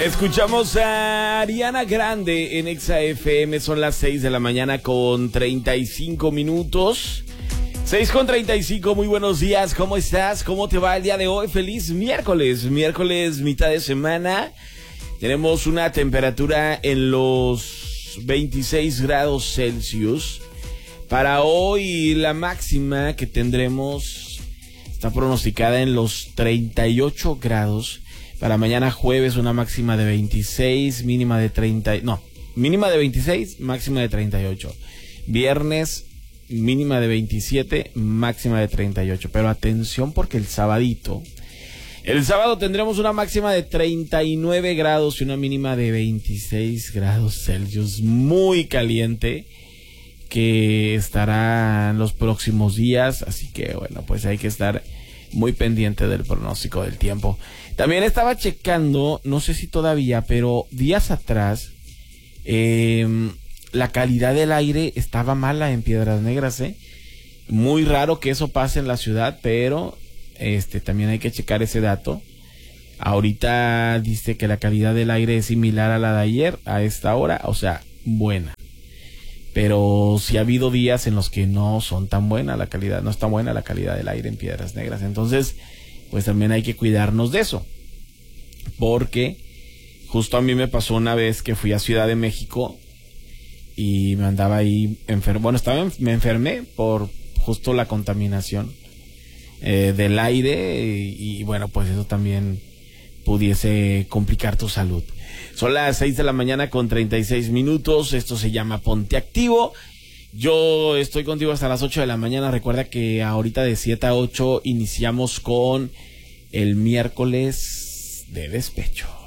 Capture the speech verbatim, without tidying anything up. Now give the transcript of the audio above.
Escuchamos a Ariana Grande en Exa F M. Son las seis de la mañana con treinta y cinco minutos. seis con treinta y cinco, muy buenos días. ¿Cómo estás? ¿Cómo te va el día de hoy? Feliz miércoles. Miércoles, mitad de semana. Tenemos una temperatura en los veintiséis grados Celsius. Para hoy la máxima que tendremos está pronosticada en los treinta y ocho grados. Para mañana jueves una máxima de veintiséis, mínima de treinta, no, mínima de veintiséis, máxima de treinta y ocho. Viernes mínima de veintisiete, máxima de treinta y ocho. Pero atención porque el sabadito, el sábado tendremos una máxima de treinta y nueve grados y una mínima de veintiséis grados Celsius. Muy caliente que estará en los próximos días, así que bueno, pues hay que estar muy pendiente del pronóstico del tiempo. También estaba checando, no sé si todavía, pero días atrás, eh, la calidad del aire estaba mala en Piedras Negras, ¿eh? Muy raro que eso pase en la ciudad, pero este también hay que checar ese dato. Ahorita dice que la calidad del aire es similar a la de ayer, a esta hora, o sea, buena. Pero sí ha habido días en los que no son tan buena la calidad, no es tan buena la calidad del aire en Piedras Negras. Entonces, pues también hay que cuidarnos de eso. Porque justo a mí me pasó una vez que fui a Ciudad de México y me andaba ahí enfermo. Bueno, estaba, me enfermé por justo la contaminación eh, del aire y, y bueno, pues eso también pudiese complicar tu salud. Son las seis de la mañana con treinta y seis minutos. Esto se llama Ponte Activo. Yo estoy contigo hasta las ocho de la mañana. Recuerda que ahorita de siete a ocho iniciamos con el miércoles de despecho.